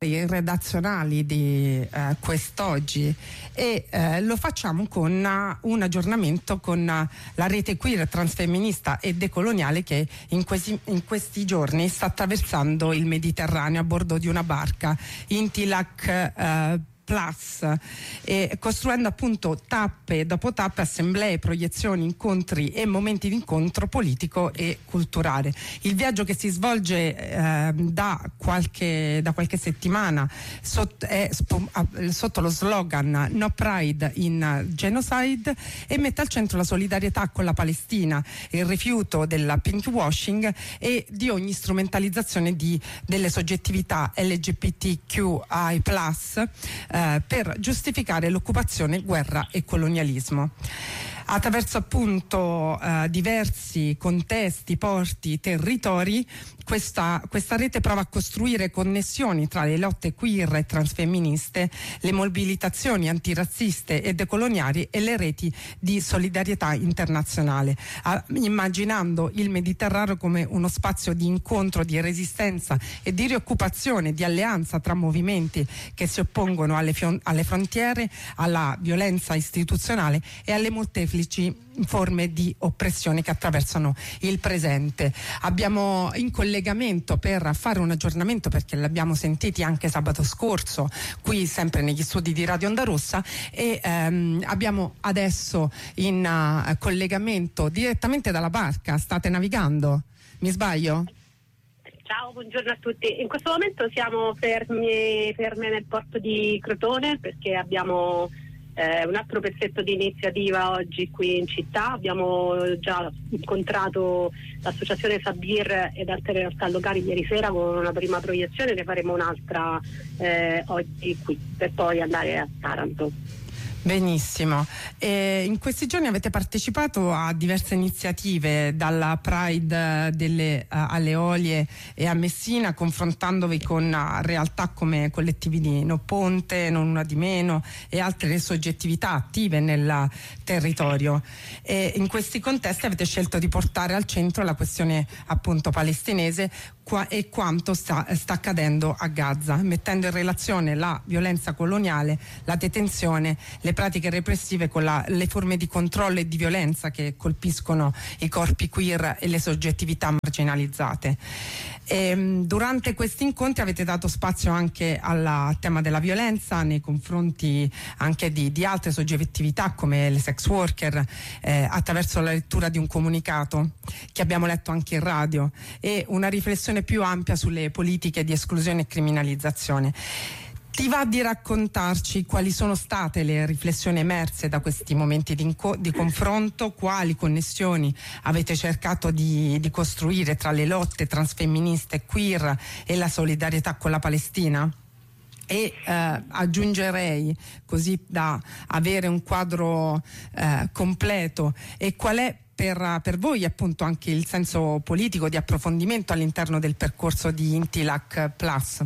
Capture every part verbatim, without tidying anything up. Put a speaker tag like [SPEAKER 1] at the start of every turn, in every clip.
[SPEAKER 1] i redazionali di eh, quest'oggi e eh, lo facciamo con uh, un aggiornamento con uh, la rete queer, transfemminista e decoloniale che in questi, in questi giorni sta attraversando il Mediterraneo a bordo di una barca, Intilac uh, Plus, e costruendo appunto tappe dopo tappe, assemblee, proiezioni, incontri e momenti di incontro politico e culturale. Il viaggio, che si svolge eh, da qualche da qualche settimana sotto, è sp- sotto lo slogan No Pride in Genocide, e mette al centro la solidarietà con la Palestina, il rifiuto del pinkwashing e di ogni strumentalizzazione di, delle soggettività L G B T Q I plus, Eh, per giustificare l'occupazione, guerra e colonialismo. Attraverso appunto eh, diversi contesti, porti, territori, questa, questa rete prova a costruire connessioni tra le lotte queer e transfemministe, le mobilitazioni antirazziste e decoloniali e le reti di solidarietà internazionale, ah, immaginando il Mediterraneo come uno spazio di incontro, di resistenza e di rioccupazione, di alleanza tra movimenti che si oppongono alle, fion- alle frontiere, alla violenza istituzionale e alle molteplici forme di oppressione che attraversano il presente. Abbiamo in collegamento per fare un aggiornamento, perché l'abbiamo sentiti anche sabato scorso qui sempre negli studi di Radio Onda Rossa, e ehm, abbiamo adesso in uh, collegamento direttamente dalla barca. State navigando? Mi sbaglio?
[SPEAKER 2] Ciao, buongiorno a tutti. In questo momento siamo fermi, ferme nel porto di Crotone, perché abbiamo Eh, un altro pezzetto di iniziativa oggi qui in città. Abbiamo già incontrato l'associazione Sabir ed altre realtà locali ieri sera con una prima proiezione, ne faremo un'altra eh, oggi qui per poi andare a Taranto.
[SPEAKER 1] Benissimo. E in questi giorni avete partecipato a diverse iniziative, dalla Pride delle uh, alle Olie e a Messina, confrontandovi con uh, realtà come collettivi di No Ponte, Non Una di Meno e altre soggettività attive nel territorio. E in questi contesti avete scelto di portare al centro la questione appunto palestinese qua, e quanto sta, sta accadendo a Gaza, mettendo in relazione la violenza coloniale, la detenzione, le pratiche repressive con la, le forme di controllo e di violenza che colpiscono i corpi queer e le soggettività marginalizzate. E, durante questi incontri avete dato spazio anche al tema della violenza nei confronti anche di, di altre soggettività come le sex worker, eh, attraverso la lettura di un comunicato che abbiamo letto anche in radio, e una riflessione più ampia sulle politiche di esclusione e criminalizzazione. Ti va di raccontarci quali sono state le riflessioni emerse da questi momenti di, inco- di confronto, quali connessioni avete cercato di, di costruire tra le lotte transfemministe, queer e la solidarietà con la Palestina? E eh, aggiungerei, così da avere un quadro eh, completo, e qual è per, per voi appunto anche il senso politico di approfondimento all'interno del percorso di Intilac Plus?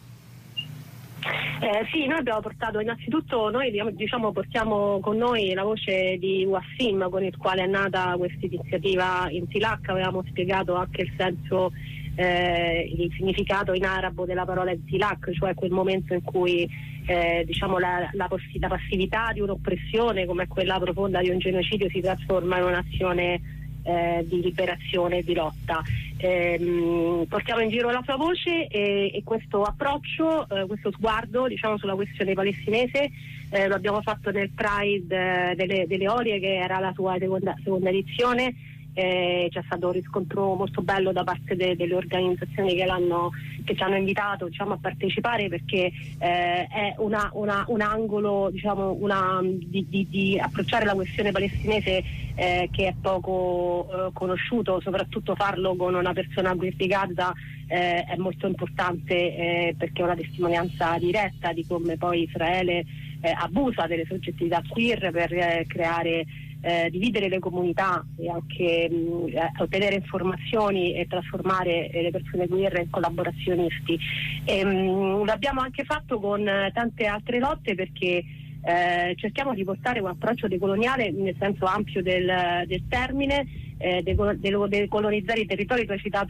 [SPEAKER 2] Eh, sì, noi abbiamo portato innanzitutto, noi diciamo portiamo con noi la voce di Wassim, con il quale è nata questa iniziativa Intilac. Avevamo spiegato anche il senso, eh, il significato in arabo della parola Intilac, cioè quel momento in cui eh, diciamo la, la, possi- la passività di un'oppressione come quella profonda di un genocidio si trasforma in un'azione eh, di liberazione e di lotta. Eh, portiamo in giro la sua voce e, e questo approccio, eh, questo sguardo diciamo sulla questione palestinese eh, lo abbiamo fatto nel Pride eh, delle, delle Olie, che era la sua seconda, seconda edizione. Eh, c'è stato un riscontro molto bello da parte de, delle organizzazioni che, l'hanno, che ci hanno invitato diciamo, a partecipare, perché eh, è una, una, un angolo diciamo, una, di, di, di approcciare la questione palestinese eh, che è poco eh, conosciuto, soprattutto farlo con una persona qui di Gaza eh, è molto importante eh, perché è una testimonianza diretta di come poi Israele eh, abusa delle soggettività queer per eh, creare Eh, dividere le comunità e anche mh, eh, ottenere informazioni e trasformare eh, le persone queer in collaborazionisti. E, mh, l'abbiamo anche fatto con eh, tante altre lotte, perché eh, cerchiamo di portare un approccio decoloniale nel senso ampio del, del termine, eh, decolonizzare i territori. Tu hai citato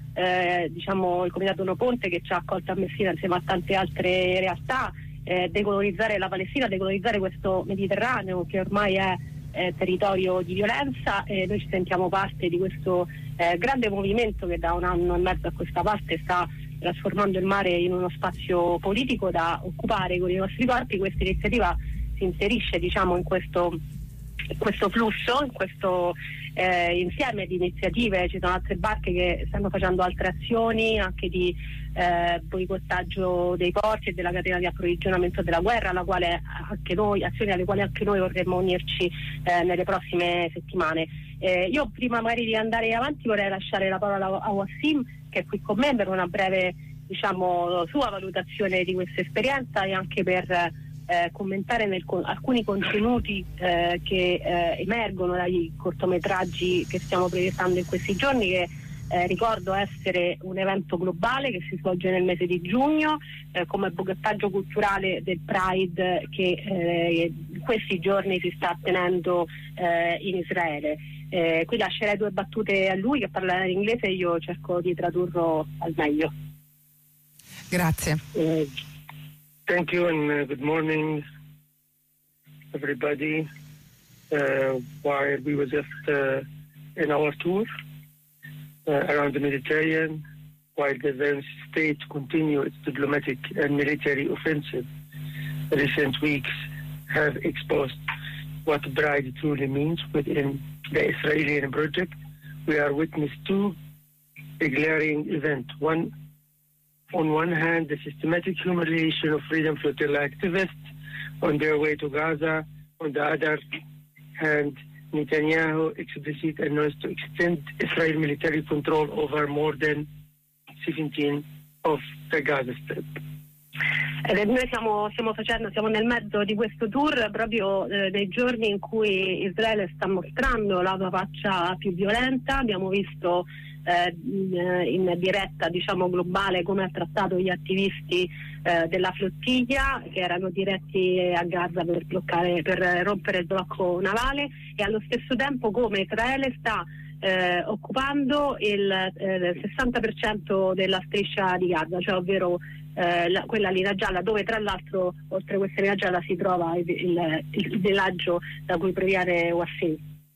[SPEAKER 2] eh, diciamo il Comitato No Ponte che ci ha accolto a Messina insieme a tante altre realtà, eh, decolonizzare la Palestina, decolonizzare questo Mediterraneo che ormai è eh, territorio di violenza, e noi ci sentiamo parte di questo eh, grande movimento che da un anno e mezzo a questa parte sta trasformando il mare in uno spazio politico da occupare con i nostri corpi. Questa iniziativa si inserisce, diciamo, in questo, in questo flusso, in questo eh, insieme di iniziative. Ci sono altre barche che stanno facendo altre azioni anche di eh, boicottaggio dei porti e della catena di approvvigionamento della guerra, alla quale anche noi, azioni alle quali anche noi vorremmo unirci eh, nelle prossime settimane. Eh, io prima magari di andare avanti vorrei lasciare la parola a Wassim, che è qui con me, per una breve, diciamo, sua valutazione di questa esperienza e anche per eh, commentare nel, con, alcuni contenuti eh, che eh, emergono dai cortometraggi che stiamo proiettando in questi giorni, che eh, ricordo essere un evento globale che si svolge nel mese di giugno eh, come boicottaggio culturale del Pride che eh, in questi giorni si sta tenendo eh, in Israele. Eh, qui lascerei due battute a lui che parla in inglese e io cerco di tradurlo al meglio.
[SPEAKER 1] Grazie.
[SPEAKER 3] Uh, thank you and uh, good morning everybody. Uh, while we were just uh, in our tour uh, around the Mediterranean, while the Zionist state continue its diplomatic and military offensive, recent weeks have exposed what pride truly means within the Israeli project. We are witness to a glaring event. One, on one hand, the systematic humiliation of Freedom Flotilla activists on their way to Gaza. On the other hand, Netanyahu explicit announced to extend Israel military control over more than seventeen of the Gaza Strip.
[SPEAKER 2] Eh, noi stiamo, stiamo facendo, siamo nel mezzo di questo tour proprio eh, nei giorni in cui Israele sta mostrando la sua faccia più violenta. Abbiamo visto eh, in, in diretta, diciamo, globale come ha trattato gli attivisti eh, della flottiglia che erano diretti a Gaza per bloccare, per rompere il blocco navale, e allo stesso tempo come Israele sta Eh, occupando il eh, sessanta per cento della striscia di Gaza, cioè ovvero eh, la, quella linea gialla, dove tra l'altro oltre a questa linea gialla si trova il, il, il villaggio da cui proviene Wassim.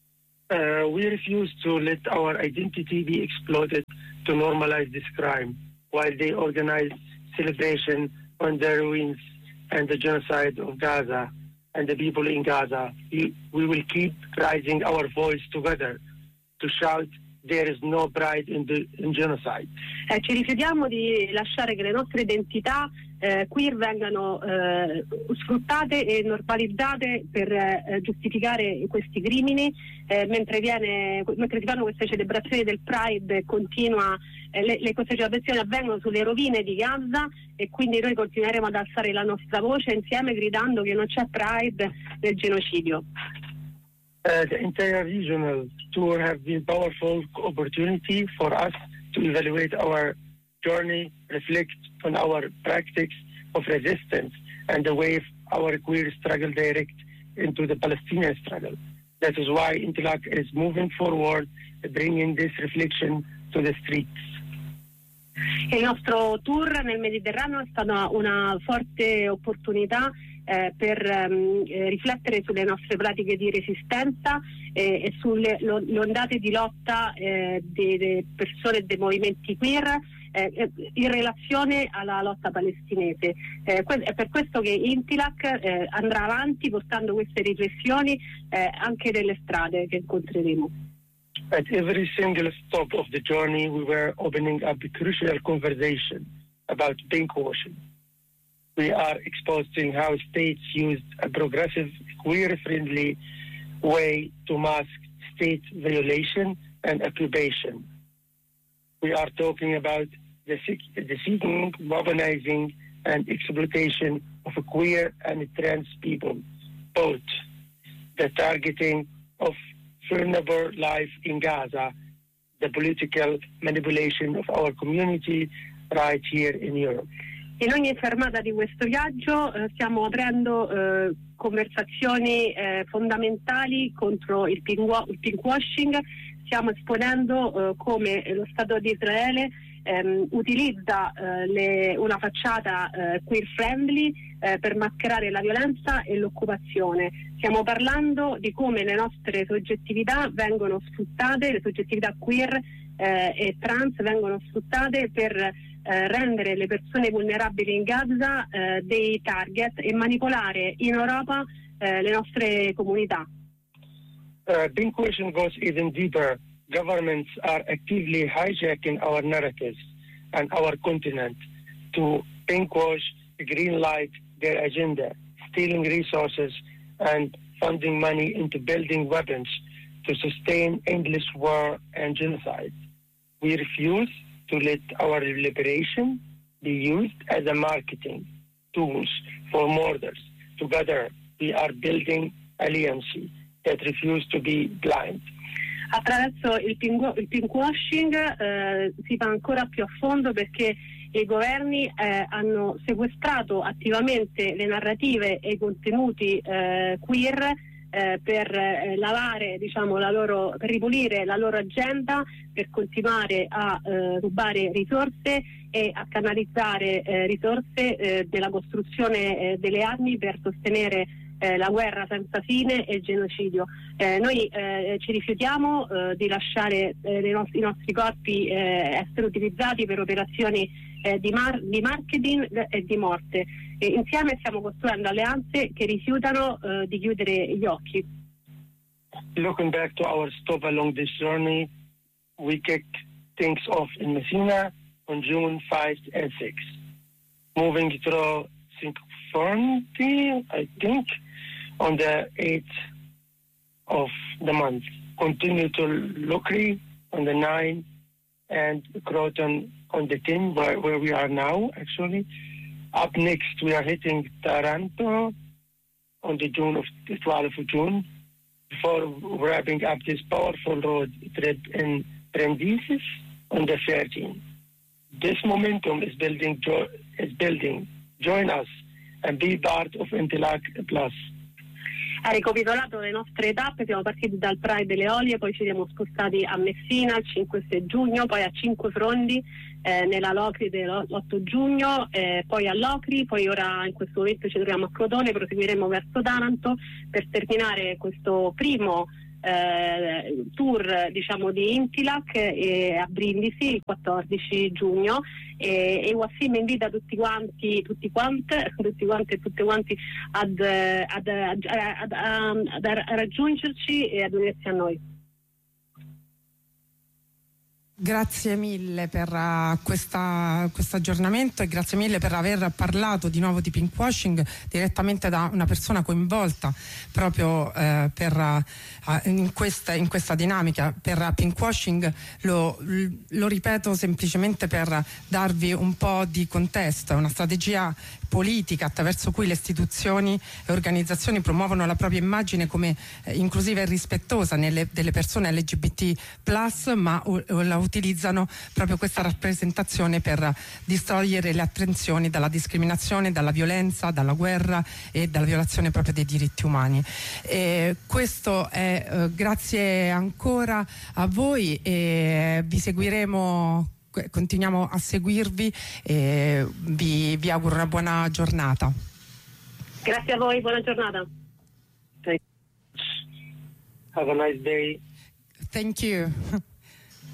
[SPEAKER 3] Uh, we refuse to let our identity be exploited to normalize this crime, while they organize celebration on the ruins and the genocide of Gaza and the people in Gaza. We, we will keep raising our voice together to shout there is no pride in the in genocide.
[SPEAKER 2] Eh, ci rifiutiamo di lasciare che le nostre identità eh, queer vengano eh, sfruttate e normalizzate per eh, giustificare questi crimini, eh, mentre, viene, mentre si fanno queste celebrazioni del Pride, continua, eh, le, le, queste celebrazioni avvengono sulle rovine di Gaza, e quindi noi continueremo ad alzare la nostra voce insieme gridando che non c'è Pride nel genocidio.
[SPEAKER 3] Uh, the entire regional tour have been powerful opportunity for us to evaluate our journey, reflect on our practice of resistance, and the way our queer struggle direct into the Palestinian struggle. That is why Intilak is moving forward, bringing this reflection to the streets.
[SPEAKER 2] Il nostro tour nel Mediterraneo è stata una forte opportunità eh, per ehm, riflettere sulle nostre pratiche di resistenza eh, e sulle lo, le ondate di lotta eh, delle persone e dei movimenti queer eh, in relazione alla lotta palestinese. Eh, è per questo che Intilak eh, andrà avanti portando queste riflessioni eh, anche nelle strade che incontreremo.
[SPEAKER 3] At every single stop of the journey, we were opening up a crucial conversation about pinkwashing. We are exposing how states used a progressive, queer-friendly way to mask state violation and occupation. We are talking about the, the seeking, weaponizing, and exploitation of queer and trans people, both the targeting of vulnerable life in Gaza, the political manipulation of our community right here in Europe.
[SPEAKER 2] In ogni fermata di questo viaggio eh, stiamo aprendo eh, conversazioni eh, fondamentali contro il pinkwashing, stiamo esponendo eh, come lo Stato di Israele ehm, utilizza eh, le, una facciata eh, queer friendly eh, per mascherare la violenza e l'occupazione. Stiamo parlando di come le nostre soggettività vengono sfruttate, le soggettività queer eh, e trans vengono sfruttate per eh, rendere le persone vulnerabili in Gaza eh, dei target e manipolare in Europa eh, le nostre comunità.
[SPEAKER 3] Uh, Pinkwashing goes even deeper. Governments are actively hijacking our narratives and our continent to pinkwash, greenlight their agenda, stealing resources and funding money into building weapons to sustain endless war and genocide. We refuse to let our liberation be used as a marketing tools for murders. Together, we are building alliances that refuse to be blind.
[SPEAKER 2] Attraverso il, pink, il pinkwashing eh, si va ancora più a fondo perché i governi eh, hanno sequestrato attivamente le narrative e i contenuti eh, queer eh, per eh, lavare, diciamo, la loro, per ripulire la loro agenda, per continuare a eh, rubare risorse e a canalizzare eh, risorse eh, della costruzione eh, delle armi per sostenere Eh, la guerra senza fine e il genocidio. Eh, noi eh, ci rifiutiamo eh, di lasciare eh, i, nostri, i nostri corpi eh, essere utilizzati per operazioni eh, di, mar- di marketing e di morte. E insieme stiamo costruendo alleanze che rifiutano eh, di chiudere gli occhi.
[SPEAKER 3] Looking back to our stop along this journey, we kicked things off in Messina on June fifth and sixth. Moving through Syncophorinty, I think, on the eighth of the month. Continue to Lockery on the ninth and Croton on the tenth, where, where we are now, actually. Up next, we are hitting Taranto on the June of the twelfth of June, before wrapping up this powerful road trip in Brindisi on the thirteenth. This momentum is building. Jo- is building. Join us and be part of Intilac Plus.
[SPEAKER 2] Ha ricapitolato le nostre tappe, siamo partiti dal Pride delle Olie, poi ci siamo spostati a Messina il cinque e sei giugno, poi a Cinque Frondi eh, nella Locri dell'otto giugno, eh, poi a Locri, poi ora in questo momento ci troviamo a Crotone, proseguiremo verso Taranto per terminare questo primo eh, tour, diciamo, di Intilac eh, a Brindisi il quattordici giugno. E, e Wassim invita tutti quanti, tutti quante, tutti quanti e tutte quanti ad, ad, ad, ad, ad, ad raggiungerci e ad unirsi a noi.
[SPEAKER 1] Grazie mille per uh, questa, questo aggiornamento e grazie mille per aver parlato di nuovo di pinkwashing direttamente da una persona coinvolta proprio uh, per, uh, in, questa, in questa dinamica. Per pinkwashing lo, lo ripeto semplicemente per darvi un po' di contesto, è una strategia politica attraverso cui le istituzioni e organizzazioni promuovono la propria immagine come eh, inclusiva e rispettosa nelle, delle persone L G B T plus, ma o, o la utilizzano proprio questa rappresentazione per distogliere le attenzioni dalla discriminazione, dalla violenza, dalla guerra e dalla violazione proprio dei diritti umani. E questo è eh, grazie ancora a voi e vi seguiremo, continuiamo a seguirvi e vi, vi auguro una buona giornata.
[SPEAKER 2] Grazie a voi, buona giornata.
[SPEAKER 3] Have a nice day.
[SPEAKER 1] Thank you.